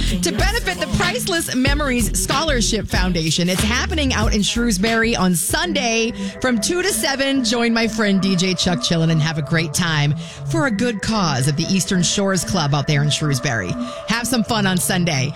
To benefit the Priceless Memories Scholarship Foundation, it's happening out in Shrewsbury on Sunday from 2 to 7. Join my friend DJ Chuck Chillin and have a great time for a good cause at the Eastern Shores Club out there in Shrewsbury. Have some fun on Sunday.